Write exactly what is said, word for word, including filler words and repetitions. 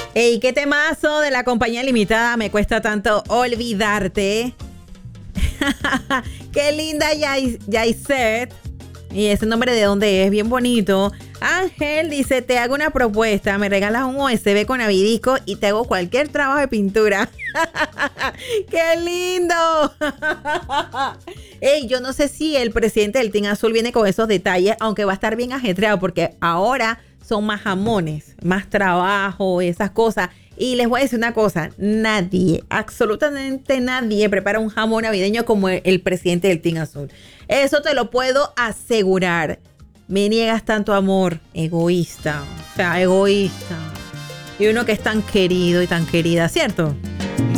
Ey, qué temazo de la compañía limitada, me cuesta tanto olvidarte. Qué linda Yaiset. Y ese nombre de dónde es, bien bonito. Ángel dice, te hago una propuesta, me regalas un U S B con Avidico y te hago cualquier trabajo de pintura. ¡Qué lindo! Ey, yo no sé si el presidente del Team Azul viene con esos detalles, aunque va a estar bien ajetreado porque ahora son más jamones, más trabajo, esas cosas. Y les voy a decir una cosa, nadie, absolutamente nadie prepara un jamón navideño como el, el presidente del Team Azul. Eso te lo puedo asegurar. Me niegas tanto amor, egoísta, o sea, egoísta. Y uno que es tan querido y tan querida, ¿cierto?